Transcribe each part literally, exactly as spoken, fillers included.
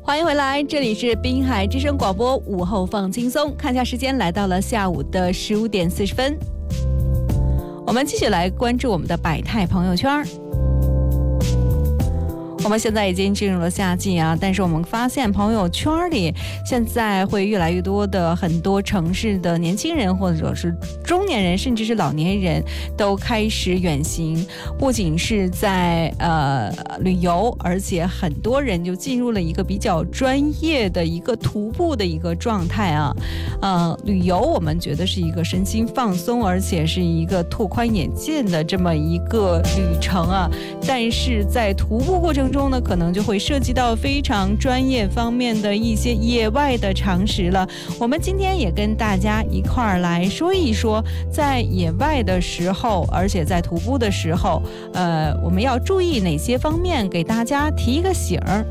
欢迎回来，这里是滨海之声广播午后放轻松，看一下时间，来到了下午的十五点四十分。我们继续来关注我们的百态朋友圈。我们现在已经进入了夏季啊，但是我们发现朋友圈里现在会越来越多的很多城市的年轻人或者是中年人甚至是老年人都开始远行，不仅是在呃旅游，而且很多人就进入了一个比较专业的一个徒步的一个状态啊。呃，旅游我们觉得是一个身心放松，而且是一个拓宽眼界的这么一个旅程啊，但是在徒步过程中中呢，可能就会涉及到非常专业方面的一些野外的常识了。我们今天也跟大家一块儿来说一说，在野外的时候，而且在徒步的时候，呃，我们要注意哪些方面，给大家提一个醒儿。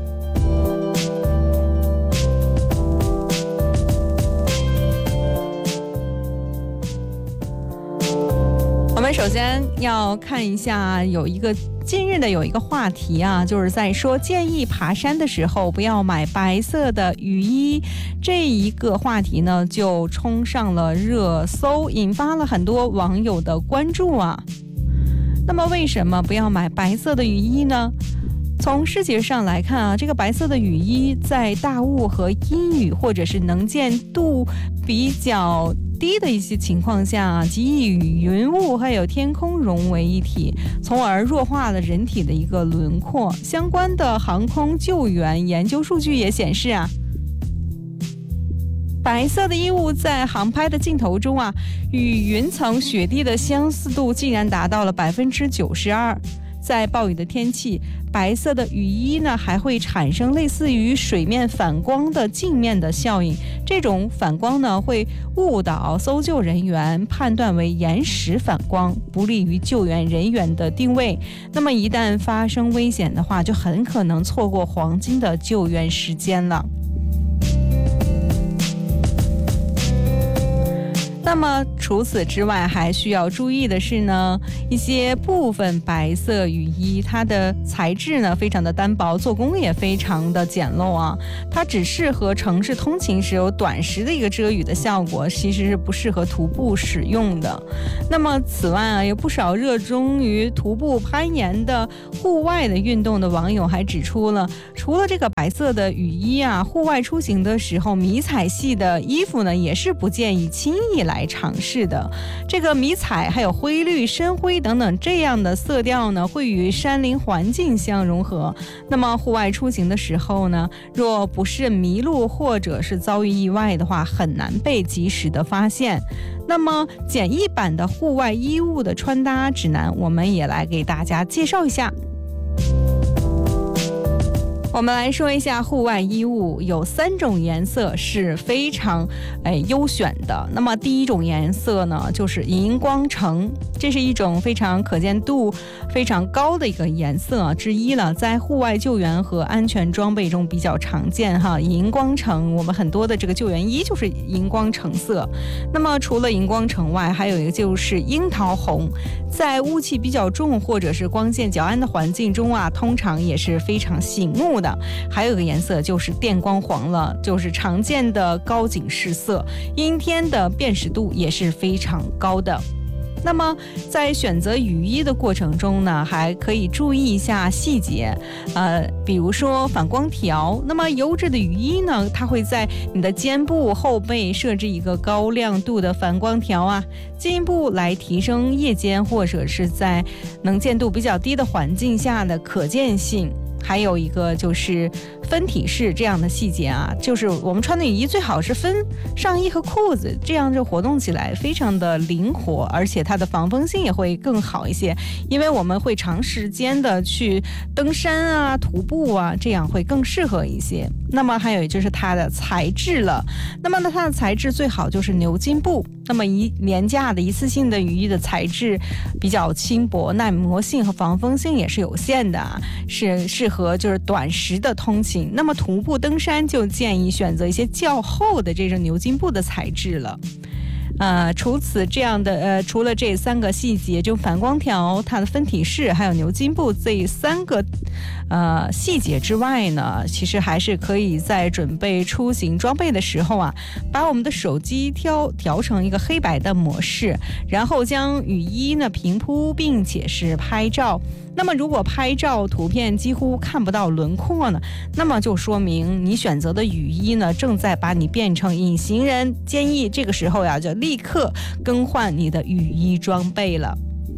我们首先要看一下，有一个近日的有一个话题啊，就是在说建议爬山的时候不要买白色的雨衣，这一个话题呢就冲上了热搜，引发了很多网友的关注啊。那么为什么不要买白色的雨衣呢？从视觉上来看啊，这个白色的雨衣在大雾和阴雨或者是能见度比较低的一些情况下啊，极易与云雾还有天空融为一体，从而弱化了人体的一个轮廓。相关的航空救援研究数据也显示啊，白色的衣物在航拍的镜头中啊，与云层雪地的相似度竟然达到了百分之九十二。在暴雨的天气，白色的雨衣呢还会产生类似于水面反光的镜面的效应，这种反光呢会误导搜救人员，判断为岩石反光，不利于救援人员的定位。那么一旦发生危险的话，就很可能错过黄金的救援时间了。那么除此之外，还需要注意的是呢，一些部分白色雨衣它的材质呢非常的单薄，做工也非常的简陋啊，它只适合城市通勤时有短时的一个遮雨的效果，其实是不适合徒步使用的。那么此外啊，有不少热衷于徒步攀岩的户外的运动的网友还指出了，除了这个白色的雨衣啊，户外出行的时候迷彩系的衣服呢也是不建议轻易来尝试的。这个迷彩还有灰绿、深灰等等这样的色调呢，会与山林环境相融合。那么户外出行的时候呢，若不慎迷路或者是遭遇意外的话，很难被及时的发现。那么简易版的户外衣物的穿搭指南，我们也来给大家介绍一下。我们来说一下户外衣物，有三种颜色是非常哎优选的。那么第一种颜色呢，就是荧光橙，这是一种非常可见度非常高的一个颜色之一了，在户外救援和安全装备中比较常见哈。荧光橙，我们很多的这个救援衣就是荧光橙色。那么除了荧光橙外，还有一个就是樱桃红，在雾气比较重或者是光线较暗的环境中啊，通常也是非常醒目的。还有一个颜色就是电光黄了，就是常见的高警示色，阴天的辨识度也是非常高的。那么在选择雨衣的过程中呢，还可以注意一下细节，呃，比如说反光条。那么优质的雨衣呢，它会在你的肩部后背设置一个高亮度的反光条啊，进一步来提升夜间或者是在能见度比较低的环境下的可见性。还有一个就是分体式这样的细节啊，就是我们穿的雨衣最好是分上衣和裤子，这样就活动起来非常的灵活，而且它的防风性也会更好一些，因为我们会长时间的去登山啊、徒步啊，这样会更适合一些。那么还有就是它的材质了，那么呢它的材质最好就是牛津布。那么一廉价的一次性的雨衣的材质比较轻薄，耐磨性和防风性也是有限的啊，是适合就是短时的通勤。那么徒步登山就建议选择一些较厚的这种牛津布的材质了。 呃，除此这样的呃，除了这三个细节，就反光条、它的分体式还有牛津布这三个呃细节之外呢，其实还是可以在准备出行装备的时候啊，把我们的手机调调成一个黑白的模式，然后将雨衣呢平铺，并且是拍照。那么如果拍照图片几乎看不到轮廓呢，那么就说明你选择的雨衣呢正在把你变成隐形人，建议这个时候呀就立刻更换你的雨衣装备了。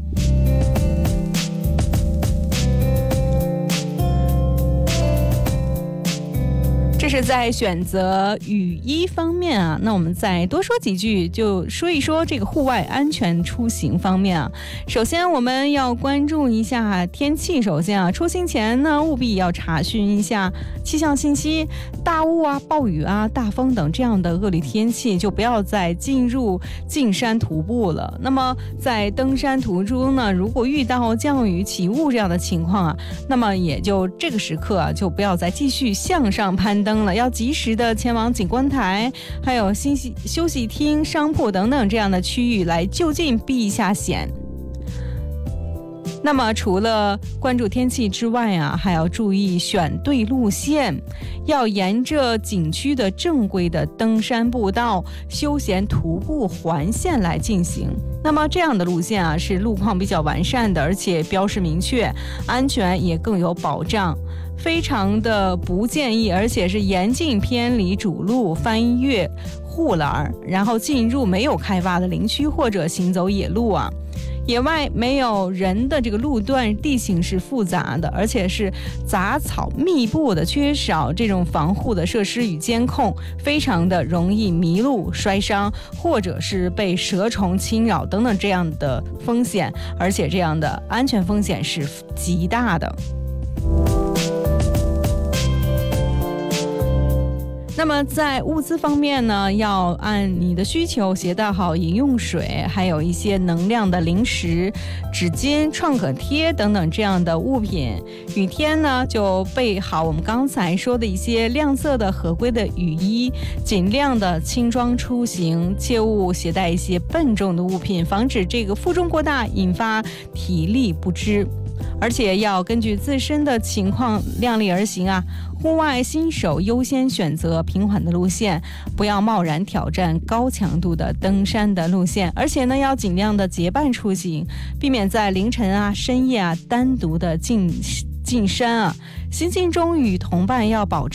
这是在选择雨衣方面啊，那我们再多说几句，就说一说这个户外安全出行方面啊。首先我们要关注一下天气，首先啊，出行前呢务必要查询一下气象信息，大雾啊、暴雨啊、大风等这样的恶劣天气就不要再进入进山徒步了。那么在登山途中呢，如果遇到降雨起雾这样的情况啊，那么也就这个时刻啊，就不要再继续向上攀登了，要及时的前往景观台还有休息休息厅、商铺等等这样的区域来就近避一下险。那么除了关注天气之外啊，还要注意选对路线，要沿着景区的正规的登山步道、休闲徒步环线来进行。那么这样的路线啊，是路况比较完善的，而且标识明确，安全也更有保障，非常的不建议，而且是严禁偏离主路、翻越护栏，然后进入没有开发的林区或者行走野路啊。野外没有人的这个路段，地形是复杂的，而且是杂草密布的，缺少这种防护的设施与监控，非常的容易迷路、摔伤，或者是被蛇虫侵扰等等这样的风险，而且这样的安全风险是极大的。那么在物资方面呢，要按你的需求携带好饮用水，还有一些能量的零食、纸巾、创可贴等等这样的物品。雨天呢，就备好我们刚才说的一些亮色的合规的雨衣，尽量的轻装出行，切勿携带一些笨重的物品，防止这个负重过大引发体力不支。而且要根据自身的情况量力而行啊。户外新手优先选择平缓的路线，不要贸然挑战高强度的登山的路线，而且呢要尽量的结伴出行，避免在凌晨啊、深夜啊单独的进进山啊。行进中与同伴要保持